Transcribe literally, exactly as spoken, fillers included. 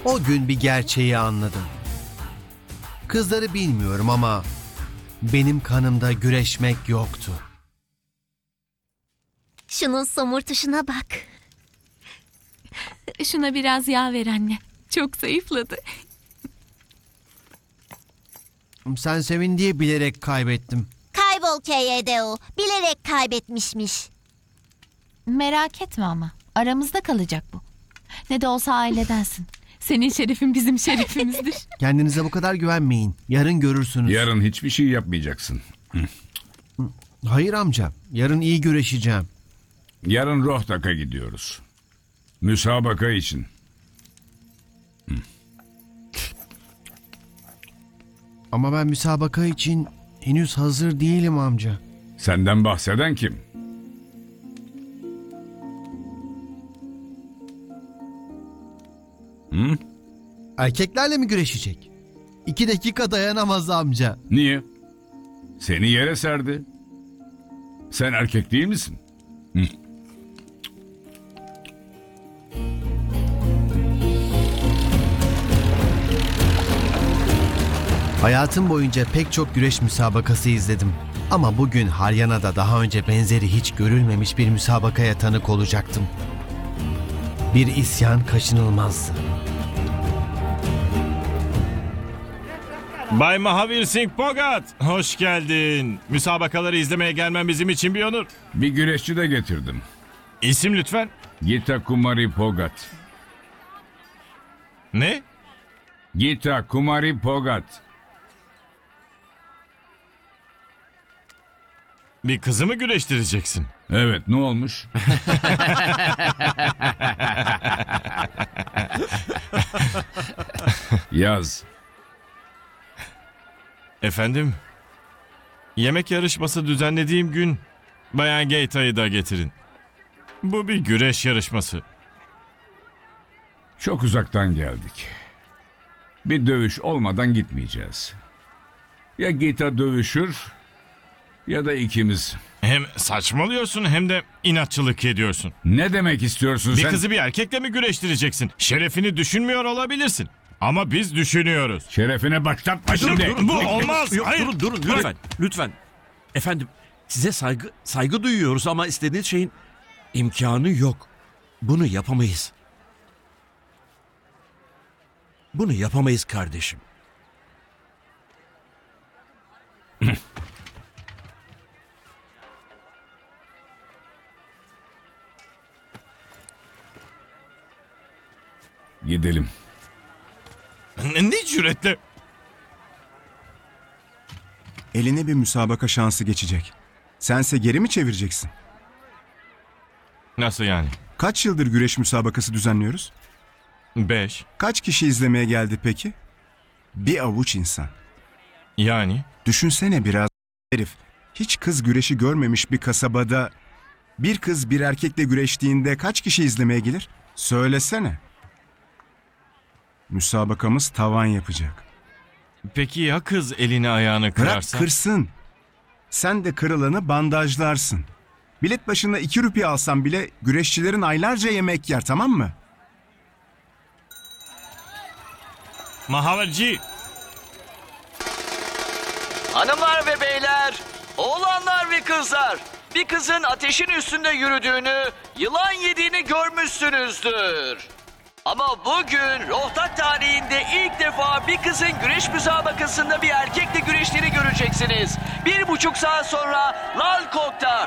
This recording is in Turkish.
O gün bir gerçeği anladım. Kızları bilmiyorum ama benim kanımda güreşmek yoktu. Şunun somurtuşuna bak. Şuna biraz yağ ver anne. Çok zayıfladı. Sen sevin diye bilerek kaybettim. Kaybol K Y D O. Bilerek kaybetmişmiş. Merak etme ama. Aramızda kalacak bu. Ne de olsa ailedensin. Senin şerefin bizim şerefimizdir. Kendinize bu kadar güvenmeyin. Yarın görürsünüz. Yarın hiçbir şey yapmayacaksın. Hayır amca. Yarın iyi güreşeceğim. Yarın Rohtak'a gidiyoruz. Müsabaka için. Ama ben müsabaka için henüz hazır değilim amca. Senden bahseden kim? Hı? Erkeklerle mi güreşecek? İki dakika dayanamaz amca. Niye? Seni yere serdi. Sen erkek değil misin? Hı. Hayatım boyunca pek çok güreş müsabakası izledim. Ama bugün Haryana'da daha önce benzeri hiç görülmemiş bir müsabakaya tanık olacaktım. Bir isyan kaçınılmazdı. Bay Mahavir Singh Bhogat, hoş geldin. Müsabakaları izlemeye gelmen bizim için bir onur. Bir güreşçi de getirdim. İsim lütfen. Gita Kumari Bhogat. Ne? Gita Kumari Bhogat. Bir kızı mı güreştireceksin? Evet, ne olmuş? Yaz. Efendim? Yemek yarışması düzenlediğim gün Bayan Gaita'yı da getirin. Bu bir güreş yarışması. Çok uzaktan geldik. Bir dövüş olmadan gitmeyeceğiz. Ya Gita dövüşür ya da ikimiz. Hem saçmalıyorsun hem de inatçılık ediyorsun. Ne demek istiyorsun Bir sen? kızı bir erkekle mi güreştireceksin? Şerefini düşünmüyor olabilirsin. Ama biz düşünüyoruz. Şerefine başlatma şimdi. Bu olmaz. Yok, Hayır. durun durun lütfen. Lütfen. Efendim size saygı saygı duyuyoruz ama istediğiniz şeyin imkanı yok. Bunu yapamayız. Bunu yapamayız kardeşim. Gidelim. Ne, ne cüretle? Eline bir müsabaka şansı geçecek. Sense geri mi çevireceksin? Nasıl yani? Kaç yıldır güreş müsabakası düzenliyoruz? Beş. Kaç kişi izlemeye geldi peki? Bir avuç insan. Yani? Düşünsene biraz herif. Hiç kız güreşi görmemiş bir kasabada bir kız bir erkekle güreştiğinde kaç kişi izlemeye gelir? Söylesene. Müsabakamız tavan yapacak. Peki ya kız elini ayağını Bırak kırarsa? kırsın. Sen de kırılanı bandajlarsın. Bilet başına iki rupiye alsan bile güreşçilerin aylarca yemek yer, tamam mı? Mahavirci. Hanımlar ve beyler, oğlanlar ve kızlar, bir kızın ateşin üstünde yürüdüğünü, yılan yediğini görmüşsünüzdür. Ama bugün Rohtak tarihinde ilk defa bir kızın güreş müsabakasında bir erkekle güreştiğini göreceksiniz. Bir buçuk saat sonra Lal Kok'ta